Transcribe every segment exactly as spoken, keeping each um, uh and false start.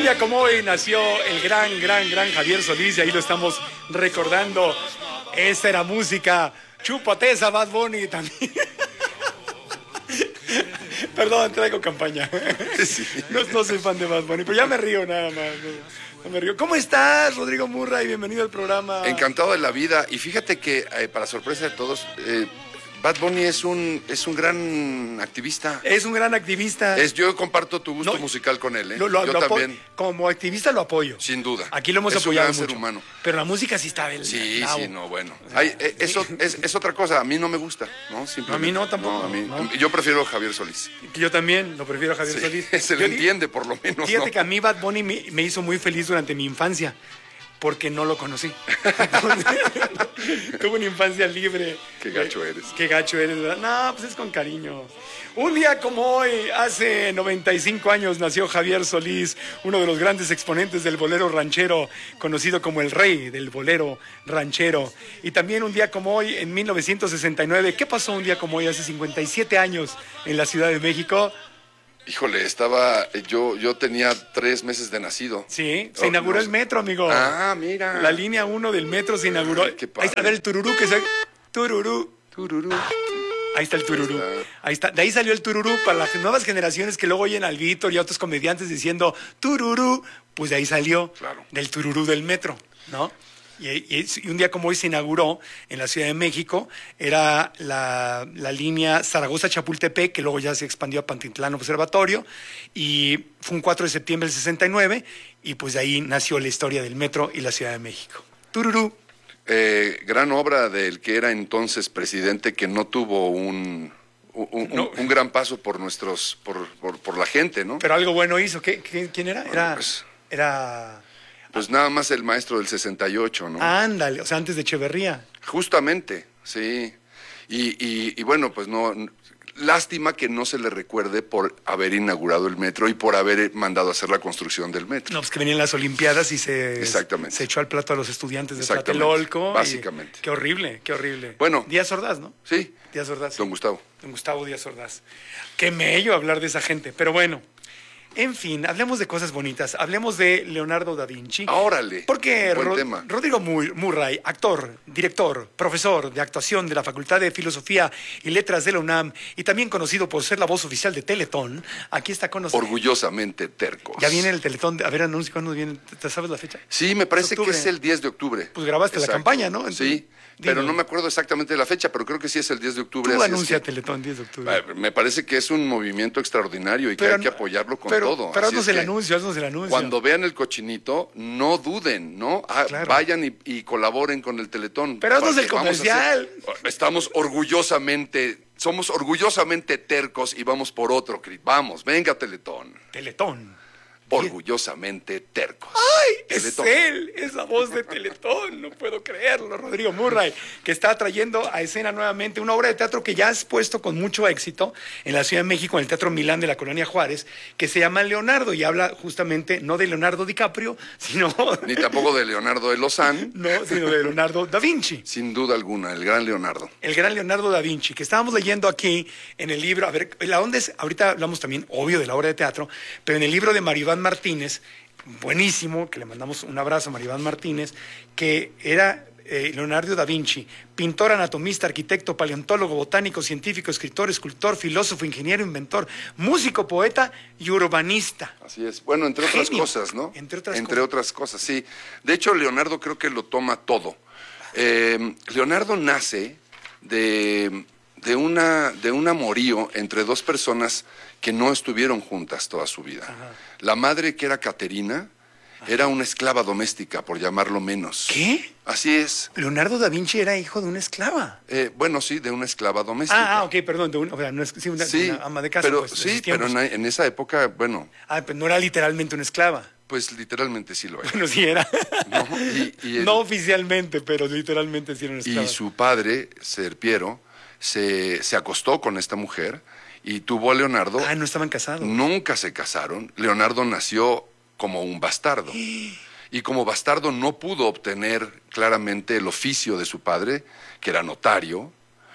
día como hoy nació el gran, gran, gran Javier Solís y ahí lo estamos recordando. Esta era música. Chúpate esa, Bad Bunny también. Perdón, traigo campaña. Sí. No, no soy fan de Bad Bunny, pero ya me río nada más. No, no me río. ¿Cómo estás, Rodrigo Murray? Bienvenido al programa. Encantado de la vida. Y fíjate que, eh, para sorpresa de todos, eh, Bad Bunny es un, es un gran activista. Es un gran activista. Es, yo comparto tu gusto no, musical con él, ¿eh? Lo, lo, yo lo también. Como activista lo apoyo. Sin duda. Aquí lo hemos es apoyado un gran mucho. ser humano. Pero la música sí está del Sí, lado. sí, no, bueno. Ay, eh, eso es, es otra cosa. A mí no me gusta, ¿no? No, a mí no, tampoco. No, a mí, no. Yo prefiero a Javier Solís. Yo también lo prefiero a Javier Sí, Solís. se le yo entiende, por lo menos. Fíjate ¿no? que a mí Bad Bunny me, me hizo muy feliz durante mi infancia. Porque no lo conocí. Entonces, tuve una infancia libre. Qué gacho eres. Qué gacho eres, ¿verdad? No, pues es con cariño. Un día como hoy, hace noventa y cinco años, nació Javier Solís, uno de los grandes exponentes del bolero ranchero, conocido como el rey del bolero ranchero. Y también un día como hoy, en mil novecientos sesenta y nueve, ¿qué pasó un día como hoy, hace cincuenta y siete años, en la Ciudad de México? Híjole, estaba, yo, yo tenía tres meses de nacido. Sí, se Oh, inauguró no el metro, amigo. Ah, mira. La línea uno del metro se inauguró. Ay, qué padre. Ahí está, a ver el tururú que se... Tururú. Tururú. Ahí está el tururú. Ahí está. Ahí está. De ahí salió el tururú para las nuevas generaciones que luego oyen al Víctor y a otros comediantes diciendo tururú. Pues de ahí salió. Claro. Del tururú del metro, ¿no? Y, y, y un día como hoy se inauguró en la Ciudad de México, era la, la línea Zaragoza-Chapultepec, que luego ya se expandió a Pantitlán Observatorio, y fue un cuatro de septiembre del sesenta y nueve, y pues de ahí nació la historia del metro y la Ciudad de México. Tururú. Eh, gran obra del que era entonces presidente, que no tuvo un, un, No. un, un gran paso por nuestros, por, por, por la gente, ¿no? Pero algo bueno hizo. ¿Qué, qué, ¿Quién era? Era... Pues, era... pues nada más el maestro del sesenta y ocho, ¿no? Ándale, o sea, antes de Echeverría. Justamente, sí. Y, y, y bueno, pues no, lástima que no se le recuerde por haber inaugurado el metro y por haber mandado a hacer la construcción del metro. No, pues que venían las Olimpiadas y se, Exactamente. se echó al plato a los estudiantes de Exactamente, Tlatelolco. básicamente. Y, qué horrible, qué horrible. Bueno. Díaz Ordaz, ¿no? Sí, Díaz Ordaz. don Gustavo. Don Gustavo Díaz Ordaz. Qué mello hablar de esa gente, pero bueno. En fin, hablemos de cosas bonitas. Hablemos de Leonardo da Vinci. Órale. Porque buen Ro- tema. Rodrigo Mur- Murray, actor, director, profesor de actuación de la Facultad de Filosofía y Letras de la UNAM y también conocido por ser la voz oficial de Teletón, aquí está con nosotros. Orgullosamente tercos. Ya viene el Teletón. A ver, anuncio, ¿cuándo viene? ¿Te sabes la fecha? Sí, me parece que Octubre. es el diez de octubre. Pues grabaste la Exacto. campaña, ¿no? Entonces, sí, pero dime. no me acuerdo exactamente de la fecha, pero creo que sí es el diez de octubre. Tú así es anuncia que- Teletón diez de octubre. Eh, Me parece que es un movimiento extraordinario y que Pero hay que no- apoyarlo con pero, todo. Pero Así haznos es el que anuncio, haznos el anuncio. Cuando vean el cochinito, no duden, ¿no? Ah, Claro. Vayan y, y colaboren con el Teletón. Pero haznos Porque el vamos a comercial. hacer- estamos orgullosamente, somos orgullosamente tercos y vamos por otro. Cri- Vamos, venga Teletón. Teletón. Orgullosamente tercos. ¡Ay! Es Teletón. él, es la voz de Teletón, no puedo creerlo, Rodrigo Murray, que está trayendo a escena nuevamente una obra de teatro que ya has puesto con mucho éxito en la Ciudad de México, en el Teatro Milán de la Colonia Juárez, que se llama Leonardo y habla justamente no de Leonardo DiCaprio, sino, Ni tampoco de Leonardo de Lozán, no, sino de Leonardo da Vinci. sin duda alguna, el gran Leonardo. El gran Leonardo da Vinci, que estábamos leyendo aquí en el libro, a ver, la onda es, ahorita hablamos también, obvio, de la obra de teatro, pero en el libro de Maribán Martínez, buenísimo, que le mandamos un abrazo a Maribán Martínez, que era eh, Leonardo da Vinci, pintor, anatomista, arquitecto, paleontólogo, botánico, científico, escritor, escultor, filósofo, ingeniero, inventor, músico, poeta y urbanista. Así es. Bueno, entre otras Genio. cosas, ¿no? Entre otras Entre cosas. otras cosas, sí. De hecho, Leonardo creo que lo toma todo. Eh, Leonardo nace de, de, una, de un amorío entre dos personas que no estuvieron juntas toda su vida. Ajá. La madre, que era Caterina, era una esclava doméstica, por llamarlo menos. ¿Qué? Así es. Leonardo da Vinci era hijo de una esclava. Eh, bueno, sí, de una esclava doméstica. Ah, ah, ok, perdón, de una, o sea, no es, sí, una, Sí, una ama de casa. pero, pues, de sí, esos pero tiempos. en, en esa época, bueno, Ah, pero no era literalmente una esclava. pues literalmente sí lo era. Bueno, sí era. ¿No? Y- y el- No oficialmente, pero literalmente sí era una esclava. Y su padre, Serpiero, se, se acostó con esta mujer y tuvo a Leonardo. Ah, no estaban casados. Nunca se casaron. Leonardo nació como un bastardo. Y como bastardo no pudo obtener claramente el oficio de su padre, que era notario.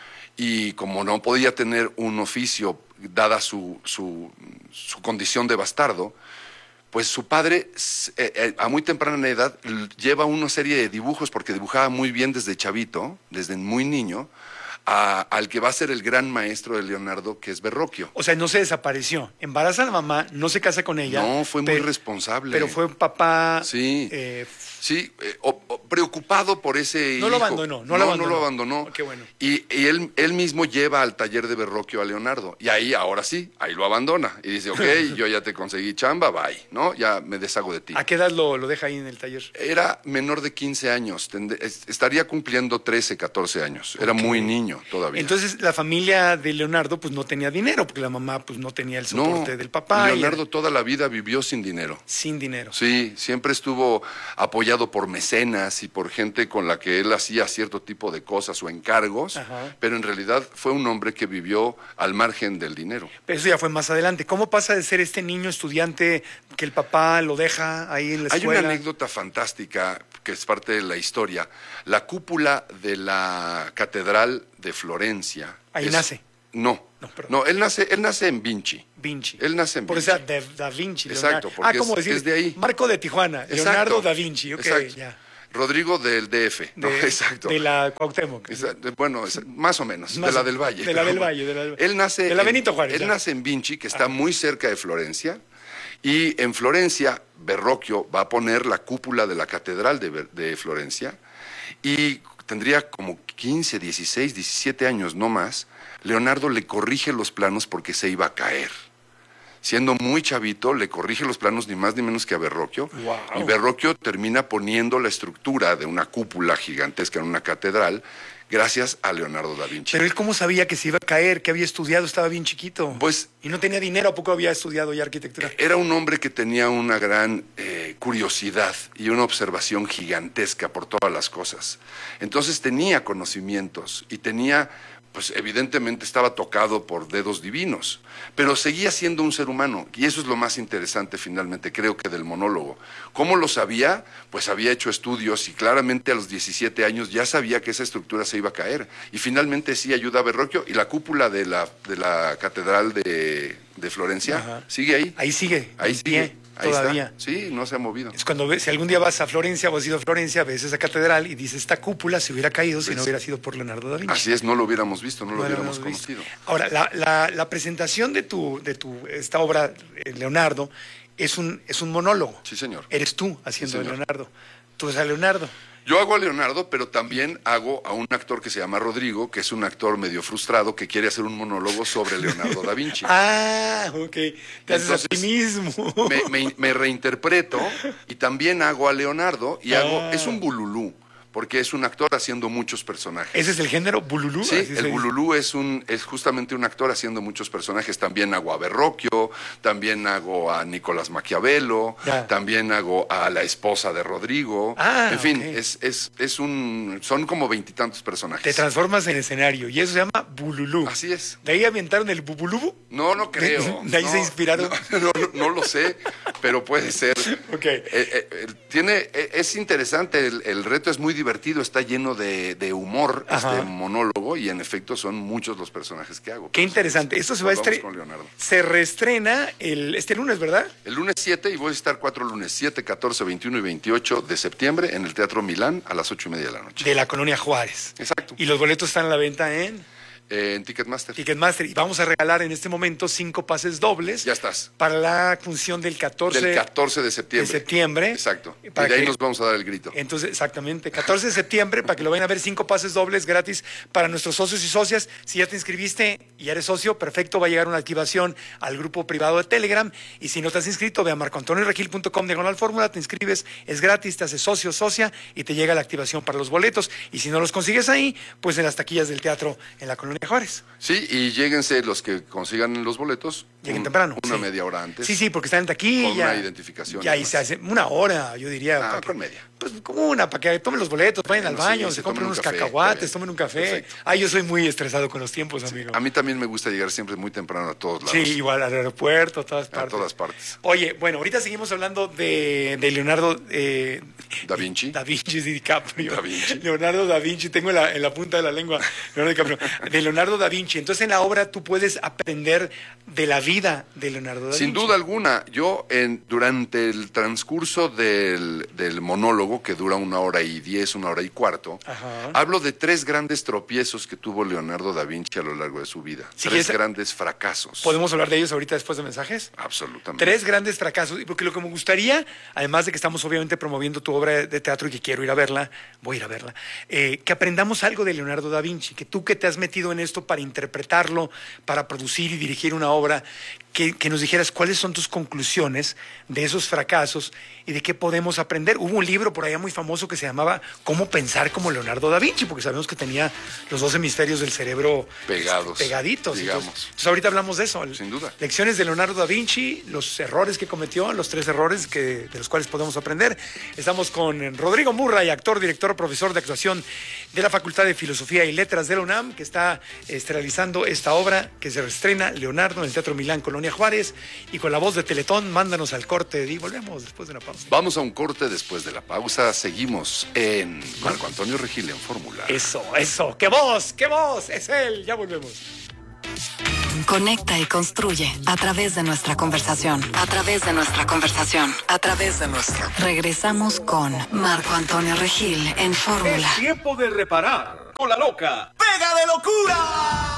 Y como no podía tener un oficio, dada su, su, su condición de bastardo, pues su padre eh, eh, a muy temprana edad l- lleva una serie de dibujos, porque dibujaba muy bien desde chavito, desde muy niño, a- al que va a ser el gran maestro de Leonardo, que es Verrocchio. O sea, no se desapareció. Embaraza a la mamá, no se casa con ella. No, fue muy pero- responsable. Pero fue un papá. Sí. eh, Sí, eh, o- o preocupado por ese No lo hijo. abandonó, no lo abandonó. No lo abandonó. Oh, qué bueno. Y, y él, él mismo lleva al taller de Verrocchio a Leonardo. Y ahí, ahora sí, ahí lo abandona. Y dice, ok, yo ya te conseguí chamba, bye, ¿no? Ya me deshago de ti. ¿A qué edad lo, lo deja ahí en el taller? Era menor de quince años, tende- es- estaría cumpliendo trece, catorce años. Era Ok. muy niño todavía. Entonces, la familia de Leonardo, pues no tenía dinero, porque la mamá, pues no tenía el no, soporte del papá. y Leonardo era toda la vida vivió sin dinero. sin dinero. Sí, siempre estuvo apoyado por mecenas y por gente con la que él hacía cierto tipo de cosas o encargos, Ajá. pero en realidad fue un hombre que vivió al margen del dinero. Pero eso ya fue más adelante. ¿Cómo pasa de ser este niño estudiante que el papá lo deja ahí en la Hay escuela? una anécdota fantástica que es parte de la historia. La cúpula de la Catedral de Florencia. Ahí es- nace. No, No, perdón. no, él nace, él nace en Vinci. Vinci. Él nace en Por Vinci. eso de Da Vinci. Exacto, Leonardo. porque Ah, ¿cómo es- decir? es de ahí. Marco de Tijuana, Leonardo Exacto, da Vinci. Ok, exacto. ya. Rodrigo del D F, ¿no? De, Exacto. de la Cuauhtémoc. Esa- de- Bueno, es- más o menos, Más de la o- del Valle. de la del Valle, de la del- Él nace, de la en- Benito Juárez, Él ya. nace en Vinci, que está muy cerca de Florencia, y en Florencia, Verrocchio va a poner la cúpula de la Catedral de, Ver- de Florencia, y tendría como quince, dieciséis, diecisiete años, no más. Leonardo le corrige los planos porque se iba a caer. Siendo muy chavito, le corrige los planos ni más ni menos que a Verrocchio. Wow. Y Verrocchio termina poniendo la estructura de una cúpula gigantesca en una catedral gracias a Leonardo da Vinci. Pero él, ¿cómo sabía que se iba a caer? Que había estudiado, estaba bien chiquito. Pues- Y no tenía dinero, ¿a poco había estudiado ya arquitectura? Era un hombre que tenía una gran eh, curiosidad y una observación gigantesca por todas las cosas. Entonces tenía conocimientos y tenía, pues evidentemente estaba tocado por dedos divinos, pero seguía siendo un ser humano, y eso es lo más interesante finalmente, creo que del monólogo. ¿Cómo lo sabía? Pues había hecho estudios y claramente a los diecisiete años ya sabía que esa estructura se iba a caer, y finalmente sí ayuda a Verrocchio, y la cúpula de la, de la catedral de, de Florencia Ajá. sigue ahí. Ahí sigue, Ahí en sigue, pie, ahí todavía. está. Sí, no se ha movido. Es cuando ves, si algún día vas a Florencia o has ido a Florencia, ves esa catedral y dices, esta cúpula se hubiera caído si no Pues, hubiera sido por Leonardo da Vinci. Así es, no lo hubiéramos visto, no lo No lo hubiéramos habíamos visto. conocido. Ahora, la, la- la presentación de tu, de tu esta obra, eh, Leonardo, es un, es un monólogo. Sí, señor. Eres tú haciendo de señor. Leonardo. Tú eres a Leonardo. Yo hago a Leonardo, pero también hago a un actor que se llama Rodrigo, que es un actor medio frustrado que quiere hacer un monólogo sobre Leonardo da Vinci. Ah, ok. Te haces a ti Entonces, mismo. Me, me- me reinterpreto y también hago a Leonardo y hago, Ah. es un bululú, porque es un actor haciendo muchos personajes. ¿Ese es el género bululú? Sí, Así se el dice. bululú es un es justamente un actor haciendo muchos personajes. También hago a Verrocchio, también hago a Nicolás Maquiavelo, Ya. también hago a la esposa de Rodrigo. Ah, en fin, ok. es, es, es un son como veintitantos personajes. Te transformas en escenario y eso se llama bululú. Así es. ¿De ahí aventaron el bubulubu? No, no creo. ¿De ahí No, se inspiraron? No, no, no, no lo sé, pero puede ser. Ok. Eh, eh, eh, tiene, eh, es interesante, el, el reto es muy divertido, está lleno de, de humor, Ajá. este monólogo, y en efecto son muchos los personajes que hago. Qué interesante. Esto se va a Pues vamos estrenar. con Leonardo. Se reestrena el, este lunes, ¿verdad? El lunes siete, y voy a estar cuatro lunes, siete, catorce, veintiuno y veintiocho de septiembre en el Teatro Milán a las ocho y media de la noche. De la colonia Juárez. Exacto. Y los boletos están a la venta en Eh, en Ticketmaster. Ticketmaster. Y vamos a regalar en este momento cinco pases dobles. Ya estás. Para la función del catorce Del catorce de septiembre. de septiembre. Exacto. Y Para de ahí que- nos vamos a dar el grito. Entonces, exactamente, catorce de septiembre, para que lo vayan a ver, cinco pases dobles gratis para nuestros socios y socias. Si ya te inscribiste y ya eres socio, perfecto, va a llegar una activación al grupo privado de Telegram. Y si no te has inscrito, ve a marco antonio regil punto com diagonal fórmula, te inscribes, es gratis, te haces socio, socia y te llega la activación para los boletos. Y si no los consigues ahí, pues en las taquillas del teatro en la Colonia Juárez. Sí, y lléguense los que consigan los boletos. Lleguen un- temprano. Una sí. media hora antes. Sí, sí, porque están en taquilla. Con una identificación Y ahí y se demás. hace una hora, yo diría. Ah, para que- con media. pues como una, para que tomen los boletos, vayan Bueno, al baño, sí, se se compren tomen un unos café, cacahuates, está bien. tomen un café. Perfecto. Ay, yo soy muy estresado con los tiempos, amigo. A mí también me gusta llegar siempre muy temprano a todos lados. Sí, igual al aeropuerto, a todas A partes. todas partes. Oye, bueno, ahorita seguimos hablando de, de Leonardo eh, Da Vinci. Da Vinci y DiCaprio. Da Vinci. Leonardo da Vinci, tengo en la, en la punta de la lengua. Leonardo DiCaprio. De Leonardo da Vinci. Entonces en la obra tú puedes aprender de la vida de Leonardo da Vinci. Sin duda alguna, yo en, durante el transcurso del, del monólogo, que dura una hora y diez, una hora y cuarto, Ajá. hablo de tres grandes tropiezos que tuvo Leonardo da Vinci a lo largo de su vida. Si tres quieres- grandes fracasos. ¿Podemos hablar de ellos ahorita después de mensajes? Absolutamente. Tres grandes fracasos, y porque lo que me gustaría, además de que estamos obviamente promoviendo tu obra de teatro y que quiero ir a verla, voy a ir a verla, eh, que aprendamos algo de Leonardo da Vinci, que tú que te has metido en esto para interpretarlo, para producir y dirigir una obra, que, que nos dijeras cuáles son tus conclusiones de esos fracasos y de qué podemos aprender. Hubo un libro por allá muy famoso que se llamaba Cómo pensar como Leonardo da Vinci, porque sabemos que tenía los dos hemisferios del cerebro Pegados, pegaditos. digamos. Entonces, entonces ahorita hablamos de eso. Sin duda. Lecciones de Leonardo da Vinci, los errores que cometió, los tres errores que, de los cuales podemos aprender. Estamos con Rodrigo Murray, actor, director, profesor de actuación de la Facultad de Filosofía y Letras de la UNAM, que está este, realizando esta obra que se reestrena, Leonardo, en el Teatro Milán, Colonia Juárez, y con la voz de Teletón, mándanos al corte y volvemos después de una pausa. Vamos a un corte después de la pausa. Seguimos en Marco Antonio Regil en Fórmula. Eso, eso, qué voz, qué voz, es él, ya volvemos. Conecta y construye a través de nuestra conversación. A través de nuestra conversación. A través de nuestra. Regresamos con Marco Antonio Regil en Fórmula. Es tiempo de reparar con la loca. ¡Pega de locura!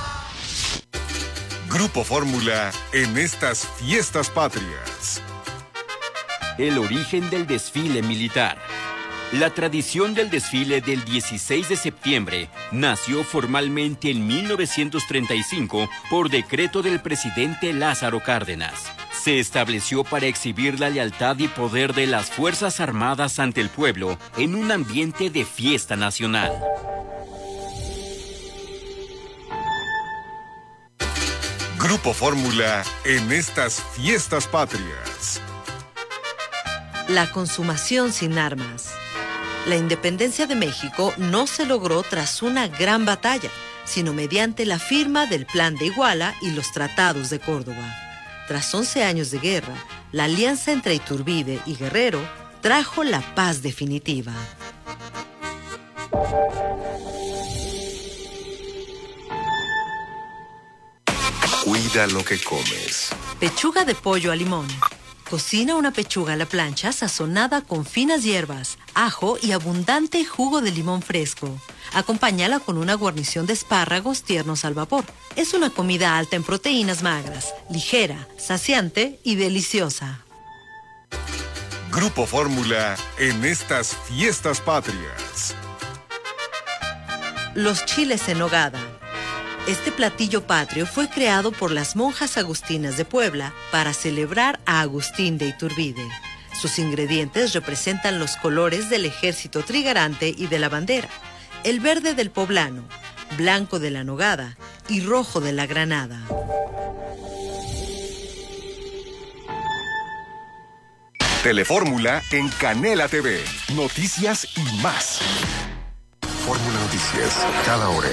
Grupo Fórmula en estas fiestas patrias. El origen del desfile militar. La tradición del desfile del dieciséis de septiembre nació formalmente en mil novecientos treinta y cinco por decreto del presidente Lázaro Cárdenas. Se estableció para exhibir la lealtad y poder de las Fuerzas Armadas ante el pueblo en un ambiente de fiesta nacional. Grupo Fórmula en estas fiestas patrias. La consumación sin armas. La independencia de México no se logró tras una gran batalla, sino mediante la firma del Plan de Iguala y los tratados de Córdoba. Tras once años de guerra, la alianza entre Iturbide y Guerrero trajo la paz definitiva. Cuida lo que comes. Pechuga de pollo a limón. Cocina una pechuga a la plancha sazonada con finas hierbas, ajo y abundante jugo de limón fresco. Acompáñala con una guarnición de espárragos tiernos al vapor. Es una comida alta en proteínas magras, ligera, saciante y deliciosa. Grupo Fórmula en estas fiestas patrias. Los chiles en nogada. Este platillo patrio fue creado por las monjas agustinas de Puebla para celebrar a Agustín de Iturbide. Sus ingredientes representan los colores del ejército trigarante y de la bandera: el verde del poblano, blanco de la nogada y rojo de la granada. Telefórmula en Canela T V. Noticias y más. Fórmula Noticias, cada hora.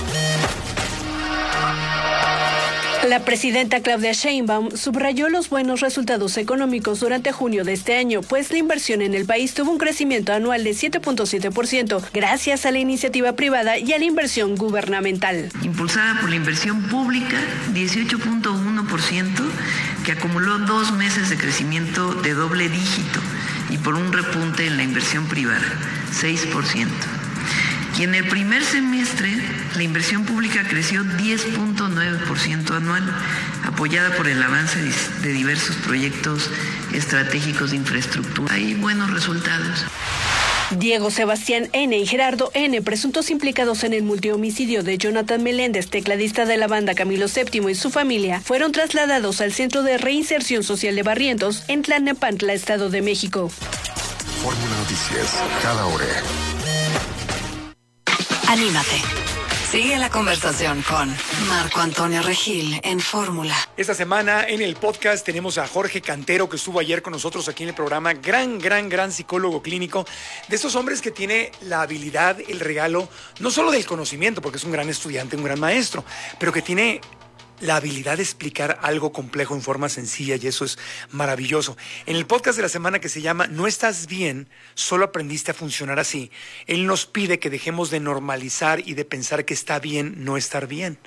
La presidenta Claudia Sheinbaum subrayó los buenos resultados económicos durante junio de este año, pues la inversión en el país tuvo un crecimiento anual de siete punto siete por ciento gracias a la iniciativa privada y a la inversión gubernamental. Impulsada por la inversión pública, dieciocho punto uno por ciento, que acumuló dos meses de crecimiento de doble dígito, y por un repunte en la inversión privada, seis por ciento. Y en el primer semestre, la inversión pública creció diez punto nueve por ciento anual, apoyada por el avance de diversos proyectos estratégicos de infraestructura. Hay buenos resultados. Diego Sebastián N. y Gerardo N., presuntos implicados en el multihomicidio de Jonathan Meléndez, tecladista de la banda Camilo séptimo, y su familia, fueron trasladados al Centro de Reinserción Social de Barrientos, en Tlalnepantla, Estado de México. Fórmula Noticias, cada hora. Anímate. Sigue la conversación con Marco Antonio Regil en Fórmula. Esta semana en el podcast tenemos a Jorge Cantero, que estuvo ayer con nosotros aquí en el programa. Gran, gran, gran psicólogo clínico. De estos hombres que tiene la habilidad, el regalo, no solo del conocimiento, porque es un gran estudiante, un gran maestro, pero que tiene la habilidad de explicar algo complejo en forma sencilla, y eso es maravilloso. En el podcast de la semana, que se llama No estás bien, solo aprendiste a funcionar así, él nos pide que dejemos de normalizar y de pensar que está bien no estar bien,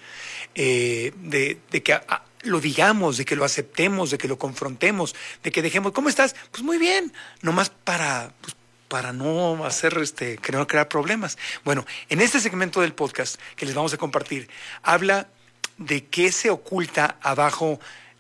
eh, de, de que a, lo digamos, de que lo aceptemos, de que lo confrontemos, de que dejemos, ¿cómo estás? Pues muy bien, nomás para... Pues, para no hacer, este, que no crear problemas. Bueno, en este segmento del podcast que les vamos a compartir, habla de qué se oculta abajo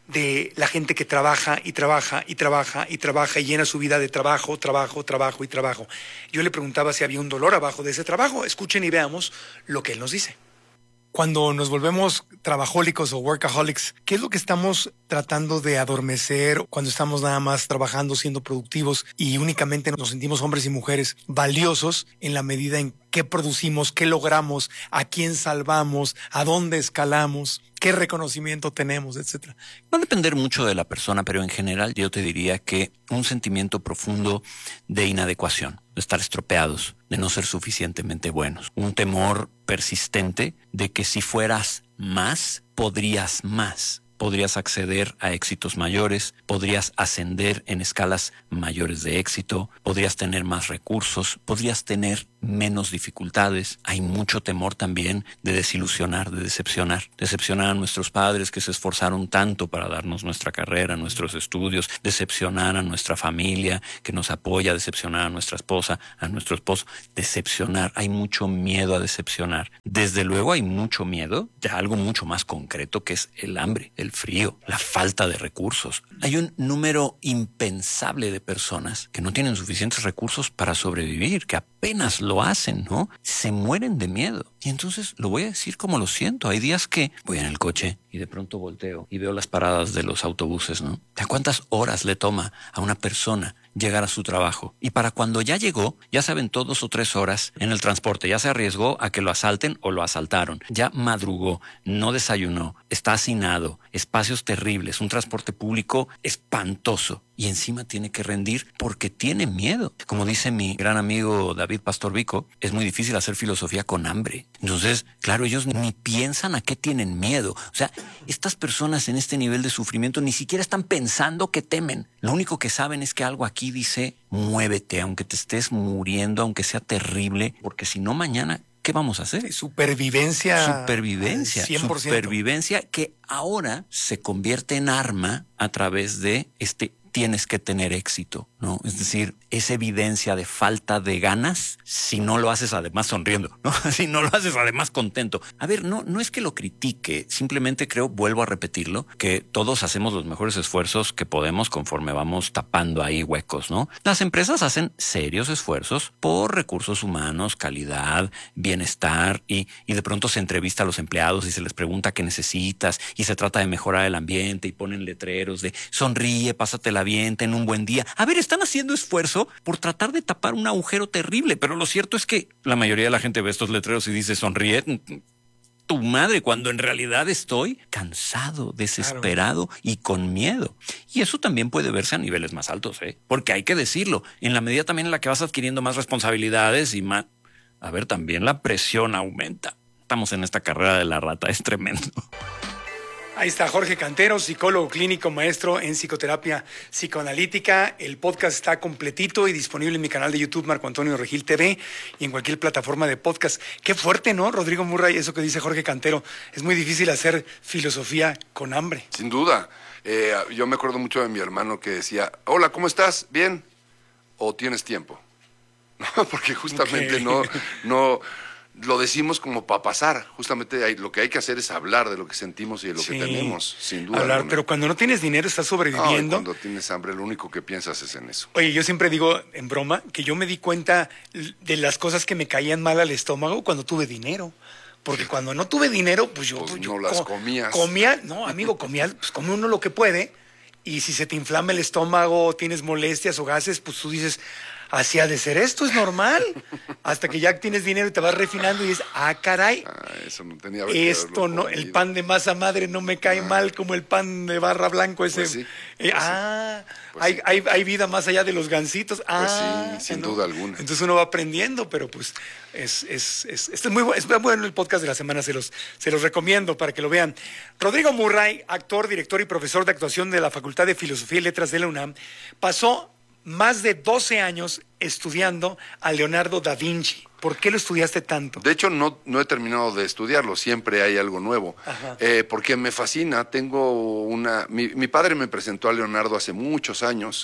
de la gente que trabaja y trabaja y trabaja y trabaja y llena su vida de trabajo, trabajo, trabajo y trabajo. Yo le preguntaba si había un dolor abajo de ese trabajo. Escuchen y veamos lo que él nos dice. Cuando nos volvemos trabajólicos o workaholics, ¿qué es lo que estamos tratando de adormecer cuando estamos nada más trabajando, siendo productivos y únicamente nos sentimos hombres y mujeres valiosos en la medida en qué producimos, qué logramos, a quién salvamos, a dónde escalamos, qué reconocimiento tenemos, etcétera? Va a depender mucho de la persona, pero en general yo te diría que un sentimiento profundo de inadecuación, de estar estropeados, de no ser suficientemente buenos, un temor persistente de que si fueras más, podrías más. Podrías acceder a éxitos mayores, podrías ascender en escalas mayores de éxito, podrías tener más recursos, podrías tener menos dificultades. Hay mucho temor también de desilusionar, de decepcionar. Decepcionar a nuestros padres que se esforzaron tanto para darnos nuestra carrera, nuestros estudios, decepcionar a nuestra familia que nos apoya, decepcionar a nuestra esposa, a nuestro esposo, decepcionar. Hay mucho miedo a decepcionar. Desde luego hay mucho miedo de algo mucho más concreto, que es el hambre, el frío, la falta de recursos. Hay un número impensable de personas que no tienen suficientes recursos para sobrevivir, que apenas lo hacen, ¿no? Se mueren de miedo. Y entonces lo voy a decir como lo siento. Hay días que voy en el coche y de pronto volteo y veo las paradas de los autobuses, ¿no? ¿A cuántas horas le toma a una persona llegar a su trabajo? Y para cuando ya llegó, ya saben, dos, dos o tres horas en el transporte, ya se arriesgó a que lo asalten o lo asaltaron, ya madrugó, no desayunó, está hacinado, espacios terribles, un transporte público espantoso, y encima tiene que rendir porque tiene miedo. Como dice mi gran amigo David Pastor Vico, es muy difícil hacer filosofía con hambre. Entonces, claro, ellos ni piensan a qué tienen miedo. O sea, estas personas en este nivel de sufrimiento ni siquiera están pensando que temen. Lo único que saben es que algo aquí dice, muévete, aunque te estés muriendo, aunque sea terrible, porque si no mañana, ¿qué vamos a hacer? Supervivencia. Supervivencia. cien por ciento. Supervivencia que ahora se convierte en arma a través de este tienes que tener éxito, ¿no? Es decir, es evidencia de falta de ganas si no lo haces además sonriendo, ¿no? Si no lo haces además contento. A ver, no, no es que lo critique, simplemente creo, vuelvo a repetirlo, que todos hacemos los mejores esfuerzos que podemos conforme vamos tapando ahí huecos, ¿no? Las empresas hacen serios esfuerzos por recursos humanos, calidad, bienestar, y, y de pronto se entrevista a los empleados y se les pregunta qué necesitas y se trata de mejorar el ambiente y ponen letreros de sonríe, pásatela bien, ten un buen día. A ver, están haciendo esfuerzo por tratar de tapar un agujero terrible, pero lo cierto es que la mayoría de la gente ve estos letreros y dice sonríe, tu madre, cuando en realidad estoy cansado, desesperado, claro, y con miedo. Y eso también puede verse a niveles más altos, ¿eh? Porque hay que decirlo, en la medida también en la que vas adquiriendo más responsabilidades y más... A ver, también la presión aumenta. Estamos en esta carrera de la rata, es tremendo. Ahí está Jorge Cantero, psicólogo clínico, maestro en psicoterapia psicoanalítica. El podcast está completito y disponible en mi canal de YouTube, Marco Antonio Regil T V, y en cualquier plataforma de podcast. Qué fuerte, ¿no, Rodrigo Murray? Eso que dice Jorge Cantero. Es muy difícil hacer filosofía con hambre. Sin duda. Eh, yo me acuerdo mucho de mi hermano que decía, hola, ¿cómo estás? ¿Bien? ¿O tienes tiempo? No, porque justamente okay. no... no lo decimos como para pasar. Justamente hay, lo que hay que hacer es hablar de lo que sentimos y de lo sí, que tenemos, sin duda. Hablar, alguna. Pero cuando no tienes dinero estás sobreviviendo. No, cuando tienes hambre lo único que piensas es en eso. Oye, yo siempre digo en broma que yo me di cuenta de las cosas que me caían mal al estómago cuando tuve dinero. Porque cuando no tuve dinero, pues yo... Pues pues no yo las co comías. Comía, no, amigo, comía, pues come uno lo que puede. Y si se te inflama el estómago, tienes molestias o gases, pues tú dices... así ha de ser, esto es normal. Hasta que ya tienes dinero y te vas refinando y dices, ah, caray, Ah, eso no tenía que esto haberlo no, el comido. pan de masa madre no me cae mal como el pan de barra blanco ese. Pues sí, Eh, pues sí, ah, pues hay, sí. hay, hay vida más allá de los gansitos. Ah, sí, sin ¿no? duda alguna. Entonces uno va aprendiendo, pero pues es, es, es, este es muy, bu- es muy bueno el podcast de la semana, se los, se los recomiendo para que lo vean. Rodrigo Murray, actor, director y profesor de actuación de la Facultad de Filosofía y Letras de la UNAM, pasó más de doce años estudiando a Leonardo da Vinci. ¿Por qué lo estudiaste tanto? De hecho, no, no he terminado de estudiarlo, siempre hay algo nuevo. Ajá. Eh, porque me fascina, tengo una... Mi, mi padre me presentó a Leonardo hace muchos años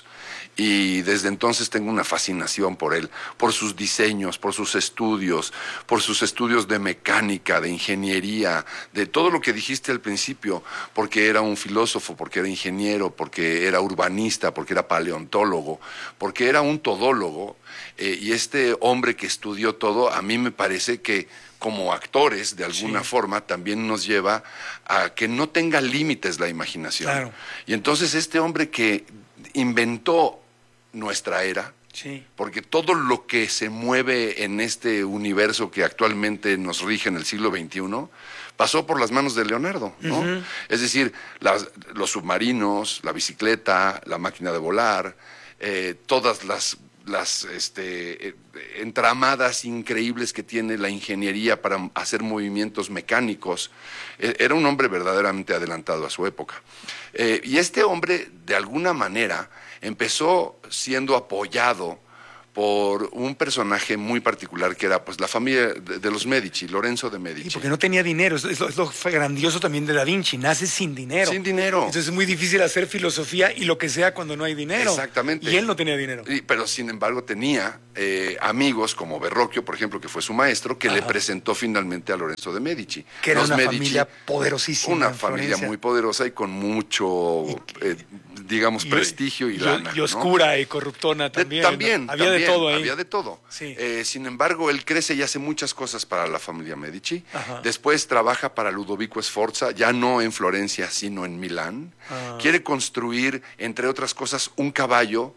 y desde entonces tengo una fascinación por él, por sus diseños, por sus estudios, por sus estudios de mecánica, de ingeniería, de todo lo que dijiste al principio, porque era un filósofo, porque era ingeniero, porque era urbanista, porque era paleontólogo, porque era un todólogo. Eh, y este hombre que estudió todo, a mí me parece que como actores, de alguna Sí. forma, también nos lleva a que no tenga límites la imaginación. Claro. Y entonces este hombre que inventó nuestra era, Sí. porque todo lo que se mueve en este universo que actualmente nos rige en el siglo veintiuno, pasó por las manos de Leonardo, ¿no? Ujú. Es decir, las- los submarinos, la bicicleta, la máquina de volar, eh, todas las, las este, eh, entramadas increíbles que tiene la ingeniería para hacer movimientos mecánicos. Eh, era un hombre verdaderamente adelantado a su época. Eh, y este hombre, de alguna manera, empezó siendo apoyado por un personaje muy particular que era pues la familia de, de los Medici, Lorenzo de Medici. Sí, porque no tenía dinero. Es, es lo, es lo grandioso también de Da Vinci. Nace sin dinero. Sin dinero. Entonces es muy difícil hacer filosofía y lo que sea cuando no hay dinero. Exactamente. Y él no tenía dinero. Y- pero sin embargo tenía eh, amigos como Verrocchio, por ejemplo, que fue su maestro, que le Ajá. presentó finalmente a Lorenzo de Medici. Que era Los una Medici, familia poderosísima. Una en familia Florencia. muy poderosa y con mucho, eh, digamos, Y- prestigio y, y- lana. y ¿no? oscura y corruptona De- también. ¿no? también, Había de también, todo ahí. Había de todo. Sí. Eh, sin embargo, él crece y hace muchas cosas para la familia Medici. Ajá. Después trabaja para Ludovico Sforza, ya no en Florencia, sino en Milán. Ah. Quiere construir, entre otras cosas, un caballo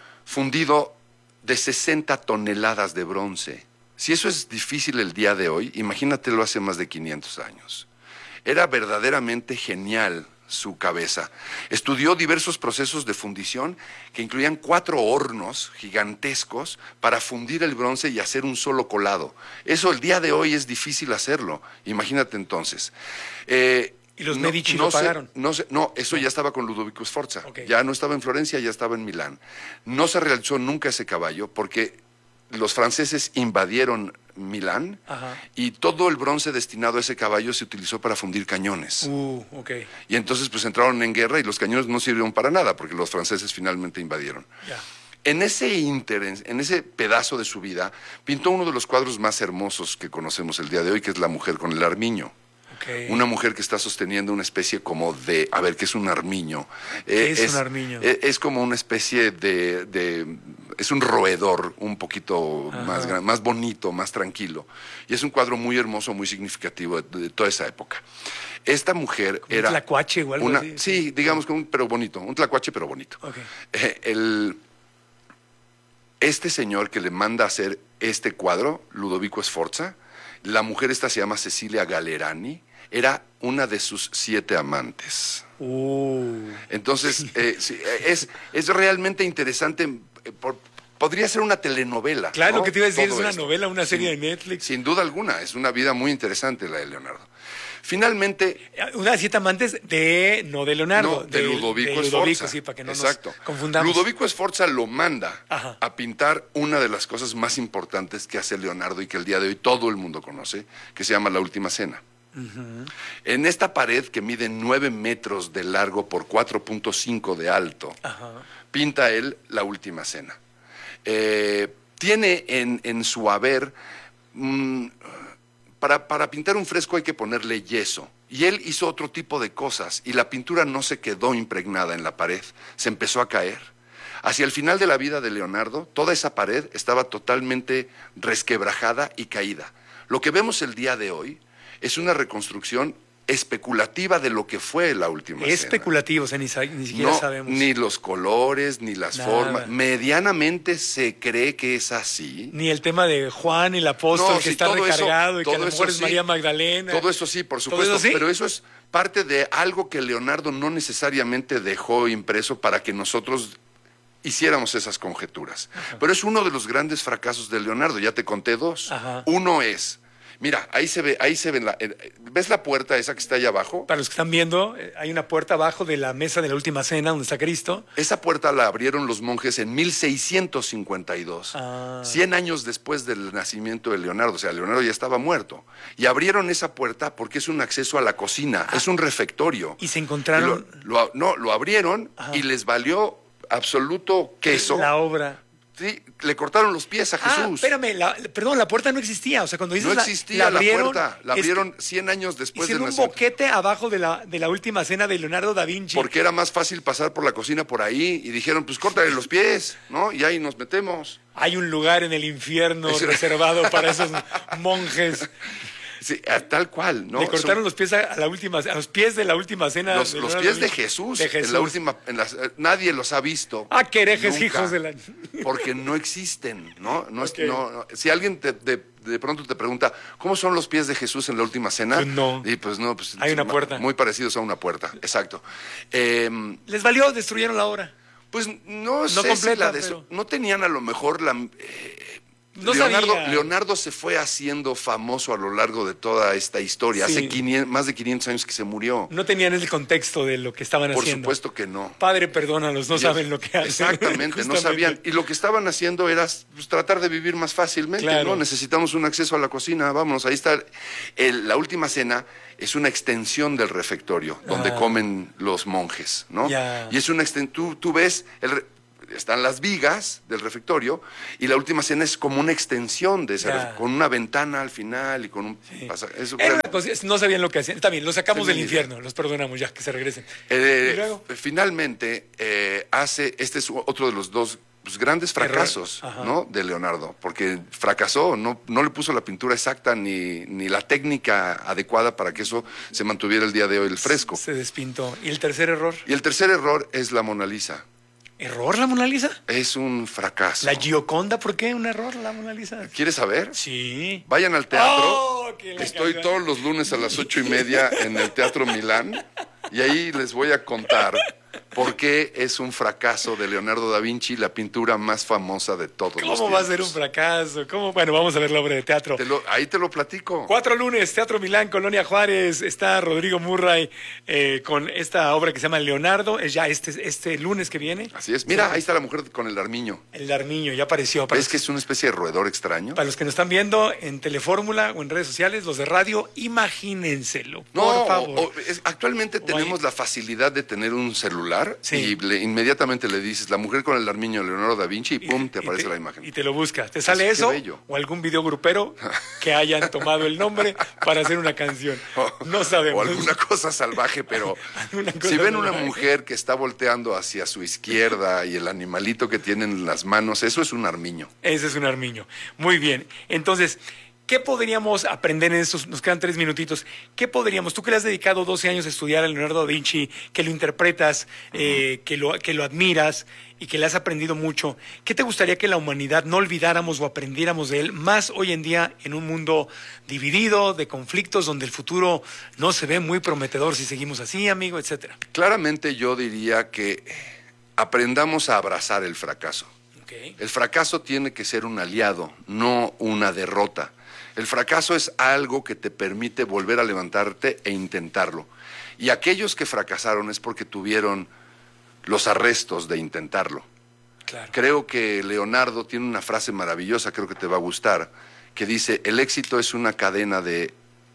fundido de sesenta toneladas de bronce. Si eso es difícil el día de hoy, imagínatelo hace más de quinientos años. Era verdaderamente genial su cabeza. Estudió diversos procesos de fundición que incluían cuatro hornos gigantescos para fundir el bronce y hacer un solo colado. Eso el día de hoy es difícil hacerlo. Imagínate entonces. Eh, ¿Y los Medici lo sé- pagaron? no, sé- no, eso ya estaba con Ludovico Sforza. Ok. Ya no estaba en Florencia, ya estaba en Milán. No se realizó nunca ese caballo porque los franceses invadieron Milán Ajá. y todo el bronce destinado a ese caballo se utilizó para fundir cañones. Uh, ok. Y entonces pues entraron en guerra y los cañones no sirvieron para nada porque los franceses finalmente invadieron. Ya. En ese ínter, en, en ese pedazo de su vida, pintó uno de los cuadros más hermosos que conocemos el día de hoy, que es La mujer con el armiño. Ok. Una mujer que está sosteniendo una especie como de, a ver, ¿qué es un armiño? ¿Qué Eh, es un armiño? eh, Es, como una especie de, de- es un roedor un poquito Ajá. más grande, más bonito, más tranquilo. Y es un cuadro muy hermoso, muy significativo de, de toda esa época. Esta mujer Como un era tlacuache o algo una, así. sí, digamos, como un- pero bonito, un tlacuache pero bonito. Ok. Eh, el, este señor que le manda a hacer este cuadro, Ludovico Sforza, la mujer esta se llama Cecilia Galerani, era una de sus siete amantes. Uh. Entonces, eh, sí, eh, es, es realmente interesante, eh, por- podría ser una telenovela. Claro, ¿no? lo que te iba a decir Todo es una esto. novela, una serie Sin- de Netflix. Sin duda alguna, es una vida muy interesante la de Leonardo. Finalmente, Una de siete amantes de, no de Leonardo, no, de, Ludovico de Sforza. sí, para que no Exacto. nos confundamos. Ludovico Sforza lo manda Ajá. a pintar una de las cosas más importantes que hace Leonardo y que el día de hoy todo el mundo conoce, que se llama La Última Cena. En esta pared que mide nueve metros de largo por cuatro punto cinco de alto, Ajá. pinta él La Última Cena. Eh, tiene en, en su haber, mm, para, para pintar un fresco hay que ponerle yeso. Y él hizo otro tipo de cosas y la pintura no se quedó impregnada en la pared, se empezó a caer. Hacia el final de la vida de Leonardo, toda esa pared estaba totalmente resquebrajada y caída. Lo que vemos el día de hoy es una reconstrucción especulativa de lo que fue la última cena. Especulativo, o sea, ni, sa- ni siquiera No, sabemos. ni los colores, ni las Nada. formas. Medianamente se cree que es así. Ni el tema de Juan, el apóstol, No, que sí, está todo eso- recargado y que a todo lo mejor eso es sí. María Magdalena. Todo eso sí, por ¿Todo supuesto, eso sí? pero eso es parte de algo que Leonardo no necesariamente dejó impreso para que nosotros hiciéramos esas conjeturas. Pero es uno de los grandes fracasos de Leonardo, ya te conté dos. Ajá. Uno es, mira, ahí se ve, ahí se ve, la, eh, ¿ves la puerta esa que está allá abajo? Para los que están viendo, eh, hay una puerta abajo de la mesa de la última cena donde está Cristo. Esa puerta la abrieron los monjes en mil seiscientos cincuenta y dos, Ah. cien años después del nacimiento de Leonardo, o sea, Leonardo ya estaba muerto. Y abrieron esa puerta porque es un acceso a la cocina, es un refectorio. Y se encontraron Y lo- lo- no, lo abrieron Ajá. y les valió absoluto queso. la obra. Sí, le cortaron los pies a Ah, Jesús. espérame, la- perdón, la puerta no existía. O sea, cuando dices no la- existía la, abrieron, puerta, la es que abrieron cien años después del hicieron un nacimiento. boquete abajo de la, de la última cena de Leonardo da Vinci. Porque era más fácil pasar por la cocina por ahí y dijeron, pues córtale los pies, ¿no? Y ahí nos metemos. Hay un lugar en el infierno Eso- reservado para esos monjes. Sí, a- tal cual, ¿no? Le cortaron Son- los pies a, a la última, a los pies de la última cena. Los, de los Leonardo pies da de Vinci. Jesús, De Jesús. en la última, en las- eh, nadie los ha visto. Ah, qué herejes, Nunca, hijos de la... Porque no existen, ¿no? No, es- Ok. no- no. Si alguien te- de, de pronto te pregunta, ¿cómo son los pies de Jesús en la última cena? Pues no. Y pues no, pues Hay una puerta. Muy parecidos a una puerta, exacto. Em, Les valió, destruyeron la obra. Pues no, sé si completa, la de- pero- no tenían a lo mejor la eh, No Leonardo, sabía. Leonardo se fue haciendo famoso a lo largo de toda esta historia. Sí. Hace quinientos, más de quinientos años que se murió. No tenían el contexto de lo que estaban Por haciendo. supuesto que no. Padre, perdónalos, no Y saben es- lo que hacen. Exactamente, no Justamente. sabían. Y lo que estaban haciendo era pues, tratar de vivir más fácilmente, Claro. ¿no? Necesitamos un acceso a la cocina, vámonos, ahí está. El- la última cena es una extensión del refectorio, donde Ah. comen los monjes, ¿no? Ya. Y es una extensión, tú, tú ves, el re- están las vigas del refectorio, y la última cena es como una extensión de ese, Ya. ref- con una ventana al final y con un... pasa- eso- Era una cosa- no sabían lo que hacían. Está bien, los sacamos Sí, del ni infierno, los perdonamos ya, que se regresen. Eh, ¿Y luego? Finalmente, eh, hace, este es otro de los dos pues, grandes fracasos, Error. Ajá. ¿no? De Leonardo, porque fracasó, no, no le puso la pintura exacta ni, ni la técnica adecuada para que eso se mantuviera el día de hoy el fresco. Se despintó. ¿Y el tercer error? Y el tercer error es la Mona Lisa. ¿Error la Mona Lisa? Es un fracaso. ¿La Gioconda? ¿Por qué un error la Mona Lisa? ¿Quieres saber? Sí. Vayan al teatro. Oh, que la Estoy canción. todos los lunes a las ocho y media en el Teatro Milán y ahí les voy a contar por qué es un fracaso de Leonardo da Vinci, la pintura más famosa de todos los ¿Cómo va a ser un tiempos. fracaso? ¿Cómo? Bueno, vamos a ver la obra de teatro. Te lo- ahí te lo platico. Cuatro lunes, Teatro Milán, Colonia Juárez. Está Rodrigo Murray eh, con esta obra que se llama Leonardo. Es ya este, este lunes que viene. Así es. Mira, ahí está la mujer con el armiño. El Armiño ya apareció. Para ¿Ves los, que es una especie de roedor extraño? para los que nos están viendo en Telefórmula o en redes sociales, los de radio, imagínenselo. No, por o- favor. o es- actualmente O tenemos ahí- la facilidad de tener un celular Sí. y le- inmediatamente le dices la mujer con el armiño Leonardo da Vinci y Y- pum, te y aparece la imagen. Y te lo busca. Te sale Qué eso bello. o algún video grupero que hayan tomado el nombre para hacer una canción. No O sabemos. alguna cosa salvaje, pero Alguna cosa si ven una salvaje. mujer que está volteando hacia su izquierda y el animalito que tiene en las manos, eso es un armiño. Ese es un armiño. Muy bien. Entonces, ¿qué podríamos aprender en estos? Nos quedan tres minutitos. ¿Qué podríamos, tú que le has dedicado doce años a estudiar a Leonardo da Vinci, que lo interpretas, eh, que, lo, que lo admiras y que le has aprendido mucho, ¿qué te gustaría que la humanidad no olvidáramos o aprendiéramos de él más hoy en día en un mundo dividido, de conflictos, donde el futuro no se ve muy prometedor si seguimos así, amigo, etcétera? Claramente yo diría que aprendamos a abrazar el fracaso. Okay. El fracaso tiene que ser un aliado, no una derrota. El fracaso es algo que te permite volver a levantarte e intentarlo. Y aquellos que fracasaron es porque tuvieron los arrestos de intentarlo. Claro. Creo que Leonardo tiene una frase maravillosa, creo que te va a gustar, que dice, el éxito es una cadena de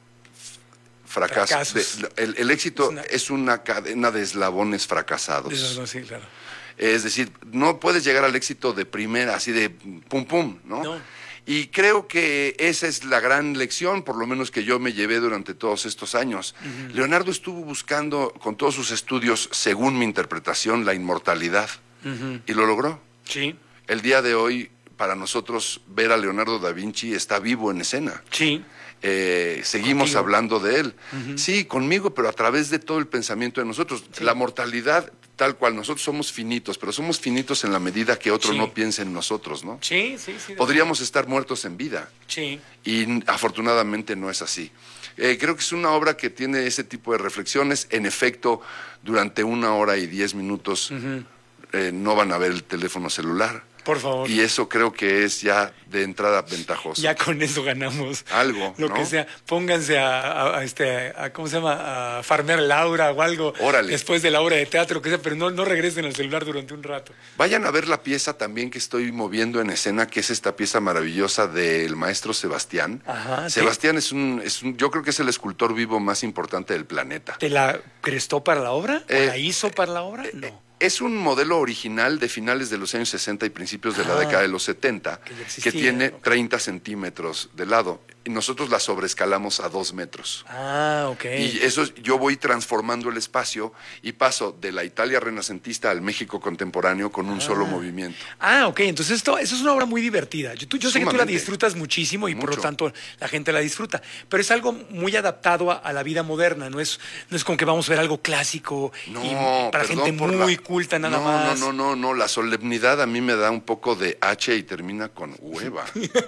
fracasos. Fracasos. de- el, el éxito Es una- es una cadena de eslabones fracasados. Eso, sí, claro. Es decir, no puedes llegar al éxito de primera, así de pum pum, ¿no? No. Y creo que esa es la gran lección, por lo menos que yo me llevé durante todos estos años. Ujú. Leonardo estuvo buscando, con todos sus estudios, según mi interpretación, la inmortalidad. Ujú. Y lo logró. Sí, El día de hoy, para nosotros, ver a Leonardo da Vinci está vivo en escena. sí. eh, seguimos Contigo. hablando de él. Ujú. Sí, conmigo, pero a través de todo el pensamiento de nosotros. Sí. La mortalidad, tal cual, nosotros somos finitos, pero somos finitos en la medida que otro Sí. no piense en nosotros, ¿no? Sí, sí, sí. Podríamos estar muertos en vida. Sí. Y n- afortunadamente no es así. Eh, creo que es una obra que tiene ese tipo de reflexiones. En efecto, durante una hora y diez minutos Ujú. eh, no van a ver el teléfono celular. Por favor. Y eso creo que es ya de entrada ventajoso. Ya con eso ganamos. Algo, Lo ¿no? que sea. Pónganse a, a- a este, a, ¿cómo se llama? A farmear Laura o algo. Órale. Después de la obra de teatro, que sea, pero no, no regresen al celular durante un rato. Vayan a ver la pieza también que estoy moviendo en escena, que es esta pieza maravillosa del maestro Sebastián. Ajá. Sebastián es un, es un, yo creo que es el escultor vivo más importante del planeta. ¿Te la prestó para la obra? ¿O Eh, la hizo para la obra? No. Es un modelo original de finales de los años sesenta y principios de la Ah, década de los setenta, que ya que, existía, tiene ok. treinta centímetros de lado. Y nosotros la sobrescalamos a dos metros. Ah, ok. Y eso es- yo voy transformando el espacio y paso de la Italia renacentista al México contemporáneo con un solo movimiento. Ah, ok. Entonces esto, eso es una obra muy divertida. Yo, tú- yo sé que tú la Sumamente. disfrutas muchísimo y por lo Mucho. tanto la gente la disfruta. Pero es algo muy adaptado a, a la vida moderna. No es, no es como que vamos a ver algo clásico No, y para perdón gente por muy la- culta nada no, más. No, no, no, no, la solemnidad a mí me da un poco de H y termina con hueva.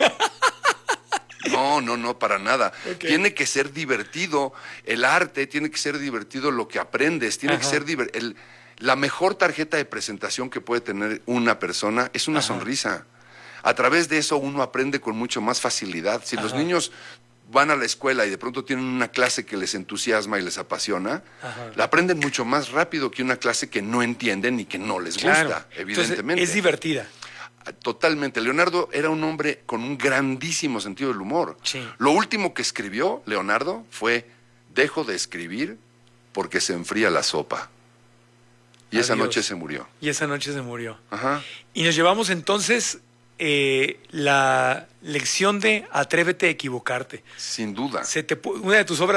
No, no, no, para nada. Ok. Tiene que ser divertido el arte, tiene que ser divertido lo que aprendes, tiene Ajá. que ser diver- el- la mejor tarjeta de presentación que puede tener una persona es una Ajá. sonrisa. A través de eso uno aprende con mucho más facilidad. Si los Ajá. niños van a la escuela y de pronto tienen una clase que les entusiasma y les apasiona, Ajá. la aprenden mucho más rápido que una clase que no entienden y que no les Claro. gusta, Entonces, evidentemente. es divertida. Totalmente. Leonardo era un hombre con un grandísimo sentido del humor. Sí. Lo último que escribió Leonardo fue: dejo de escribir porque se enfría la sopa. Y esa Adiós. noche se murió. Y esa noche se murió. Ajá. Y nos llevamos entonces eh, la lección de atrévete a equivocarte. Sin duda. Se te pu- una de tus obras